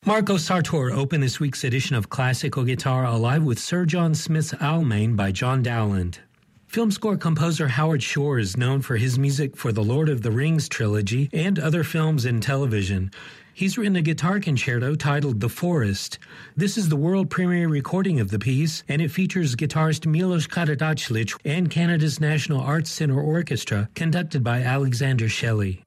Marco Sartor opened this week's edition of Classical Guitar Alive with Sir John Smith's Almain by John Dowland. Film score composer Howard Shore is known for his music for the Lord of the Rings trilogy and other films and television. He's written a guitar concerto titled The Forest. This is the world premiere recording of the piece, and it features guitarist Milos Karadzic and Canada's National Arts Centre Orchestra, conducted by Alexander Shelley.